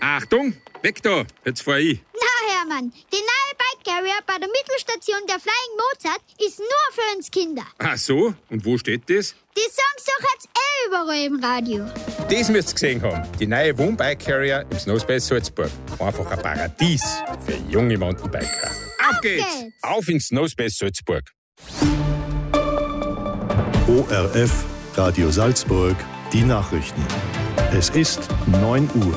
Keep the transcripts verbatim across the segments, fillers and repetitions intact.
Achtung, weg da, jetzt fahr ich. Na Hermann, die neue Bike Carrier bei der Mittelstation der Flying Mozart ist nur für uns Kinder. Ach so, und wo steht das? Die sagen's doch jetzt eh überall im Radio. Das müsst ihr gesehen haben. Die neue Wohnbike Carrier im Snowspace Salzburg. Einfach ein Paradies für junge Mountainbiker. Auf, Auf geht's. geht's! Auf ins Snowspace Salzburg. O R F, Radio Salzburg, die Nachrichten. Es ist neun Uhr.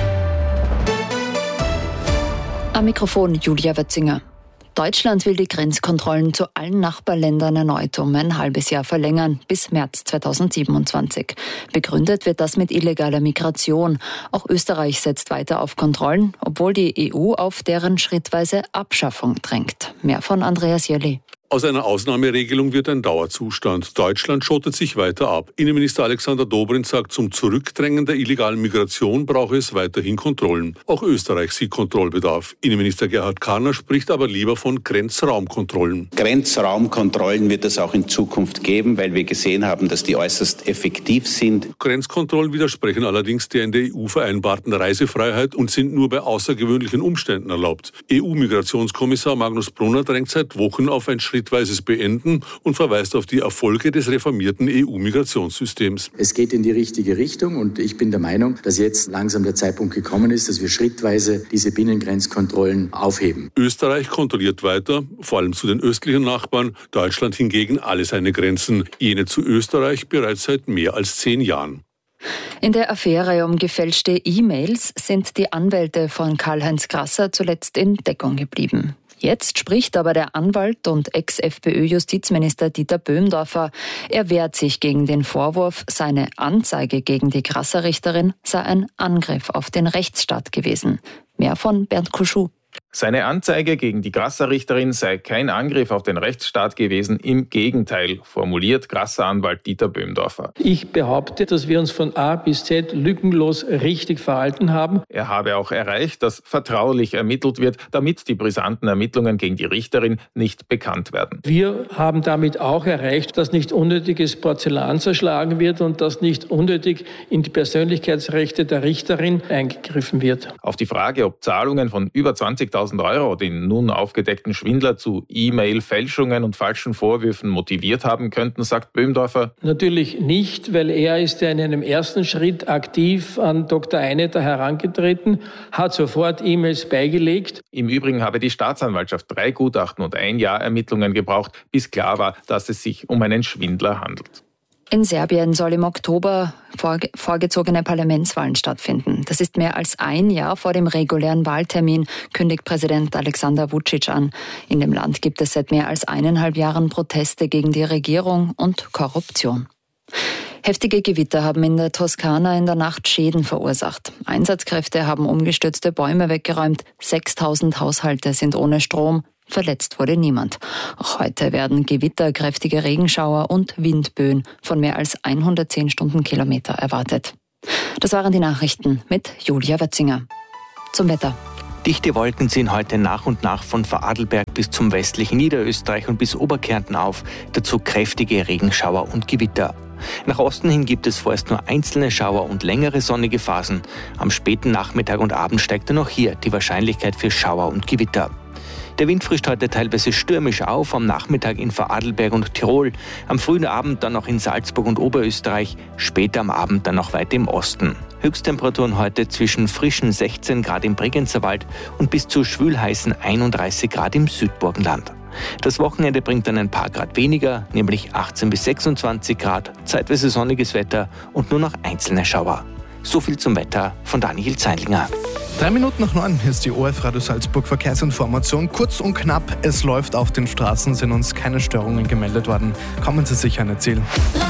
Am Mikrofon Julia Wötzinger. Deutschland will die Grenzkontrollen zu allen Nachbarländern erneut um ein halbes Jahr verlängern, bis März zweitausendsiebenundzwanzig. Begründet wird das mit illegaler Migration. Auch Österreich setzt weiter auf Kontrollen, obwohl die E U auf deren schrittweise Abschaffung drängt. Mehr von Andreas Jelly. Aus einer Ausnahmeregelung wird ein Dauerzustand. Deutschland schottet sich weiter ab. Innenminister Alexander Dobrindt sagt, zum Zurückdrängen der illegalen Migration brauche es weiterhin Kontrollen. Auch Österreich sieht Kontrollbedarf. Innenminister Gerhard Karner spricht aber lieber von Grenzraumkontrollen. Grenzraumkontrollen wird es auch in Zukunft geben, weil wir gesehen haben, dass die äußerst effektiv sind. Grenzkontrollen widersprechen allerdings der in der E U vereinbarten Reisefreiheit und sind nur bei außergewöhnlichen Umständen erlaubt. E U-Migrationskommissar Magnus Brunner drängt seit Wochen auf ein schrittweises Beenden und verweist auf die Erfolge des reformierten E U-Migrationssystems. Es geht in die richtige Richtung und ich bin der Meinung, dass jetzt langsam der Zeitpunkt gekommen ist, dass wir schrittweise diese Binnengrenzkontrollen aufheben. Österreich kontrolliert weiter, vor allem zu den östlichen Nachbarn, Deutschland hingegen alle seine Grenzen, jene zu Österreich bereits seit mehr als zehn Jahren. In der Affäre um gefälschte E-Mails sind die Anwälte von Karl-Heinz Grasser zuletzt in Deckung geblieben. Jetzt spricht aber der Anwalt und Ex-F P Ö-Justizminister Dieter Böhmdorfer. Er wehrt sich gegen den Vorwurf, seine Anzeige gegen die Grasser-Richterin sei ein Angriff auf den Rechtsstaat gewesen. Mehr von Bernd Kuschuh. Seine Anzeige gegen die Grasser-Richterin sei kein Angriff auf den Rechtsstaat gewesen, im Gegenteil, formuliert Grasser-Anwalt Dieter Böhmdorfer. Ich behaupte, dass wir uns von A bis Z lückenlos richtig verhalten haben. Er habe auch erreicht, dass vertraulich ermittelt wird, damit die brisanten Ermittlungen gegen die Richterin nicht bekannt werden. Wir haben damit auch erreicht, dass nicht unnötiges Porzellan zerschlagen wird und dass nicht unnötig in die Persönlichkeitsrechte der Richterin eingegriffen wird. Auf die Frage, ob Zahlungen von über zwanzigtausend Euro den nun aufgedeckten Schwindler zu E-Mail-Fälschungen und falschen Vorwürfen motiviert haben könnten, sagt Böhmdorfer. Natürlich nicht, weil er ist ja in einem ersten Schritt aktiv an Doktor Einetter herangetreten, hat sofort E-Mails beigelegt. Im Übrigen habe die Staatsanwaltschaft drei Gutachten und ein Jahr Ermittlungen gebraucht, bis klar war, dass es sich um einen Schwindler handelt. In Serbien soll im Oktober vorge- vorgezogene Parlamentswahlen stattfinden. Das ist mehr als ein Jahr vor dem regulären Wahltermin, kündigt Präsident Alexander Vučić an. In dem Land gibt es seit mehr als eineinhalb Jahren Proteste gegen die Regierung und Korruption. Heftige Gewitter haben in der Toskana in der Nacht Schäden verursacht. Einsatzkräfte haben umgestürzte Bäume weggeräumt. sechstausend Haushalte sind ohne Strom. Verletzt wurde niemand. Auch heute werden Gewitter, kräftige Regenschauer und Windböen von mehr als hundertzehn Stundenkilometer erwartet. Das waren die Nachrichten mit Julia Wötzinger. Zum Wetter. Dichte Wolken ziehen heute nach und nach von Vorarlberg bis zum westlichen Niederösterreich und bis Oberkärnten auf. Dazu kräftige Regenschauer und Gewitter. Nach Osten hin gibt es vorerst nur einzelne Schauer und längere sonnige Phasen. Am späten Nachmittag und Abend steigt dann auch hier die Wahrscheinlichkeit für Schauer und Gewitter. Der Wind frischt heute teilweise stürmisch auf, am Nachmittag in Vorarlberg und Tirol, am frühen Abend dann noch in Salzburg und Oberösterreich, später am Abend dann noch weit im Osten. Höchsttemperaturen heute zwischen frischen sechzehn Grad im Bregenzerwald und bis zu schwülheißen einunddreißig Grad im Südburgenland. Das Wochenende bringt dann ein paar Grad weniger, nämlich achtzehn bis sechsundzwanzig Grad, zeitweise sonniges Wetter und nur noch einzelne Schauer. So viel zum Wetter von Daniel Zeilinger. Drei Minuten nach neun ist die O R F Radio Salzburg Verkehrsinformation. Kurz und knapp, es läuft auf den Straßen, sind uns keine Störungen gemeldet worden. Kommen Sie sicher nicht Ziel.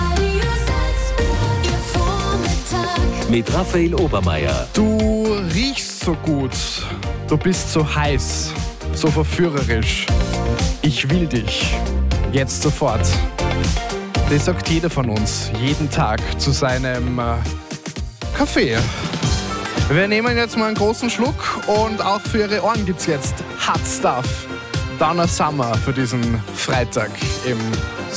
Mit Raphael Obermeier. Du riechst so gut, du bist so heiß, so verführerisch. Ich will dich, jetzt sofort. Das sagt jeder von uns, jeden Tag zu seinem äh, Kaffee. Wir nehmen jetzt mal einen großen Schluck und auch für Ihre Ohren gibt's jetzt Hot Stuff. Donna Summer für diesen Freitag im